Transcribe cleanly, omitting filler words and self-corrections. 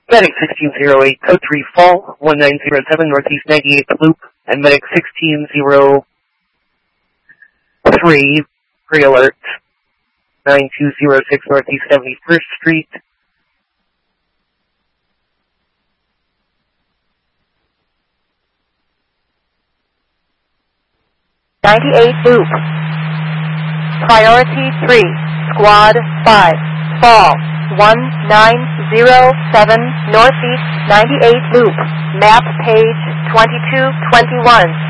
Medic 1608, code 3 fall, 1907 northeast 98th loop, and Medic 1603, pre-alert, 9206 northeast 71st Street. Loop. Priority 3, Squad 5, fall, 1907 northeast 98th loop, map page 2221.